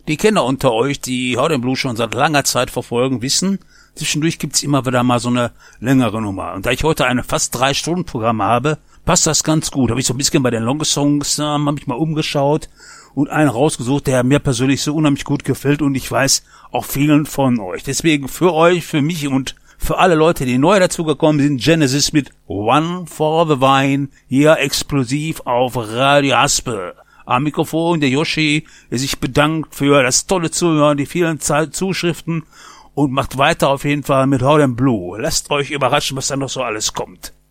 Die Kenner unter euch, die Howden Blue schon seit langer Zeit verfolgen, wissen, zwischendurch gibt's immer wieder mal so eine längere Nummer. Und da ich heute eine fast 3-Stunden-Programm habe, passt das ganz gut. Habe ich so ein bisschen bei den Long-Songs, habe mich mal umgeschaut und einen rausgesucht, der mir persönlich so unheimlich gut gefällt und ich weiß, auch vielen von euch. Deswegen für euch, für mich und für alle Leute, die neu dazugekommen sind, Genesis mit One for the Vine, hier explosiv auf Radio Haspel. Am Mikrofon der Yoshi, der sich bedankt für das tolle Zuhören, die vielen Zuschriften und macht weiter auf jeden Fall mit Howden Blue. Lasst euch überraschen, was da noch so alles kommt.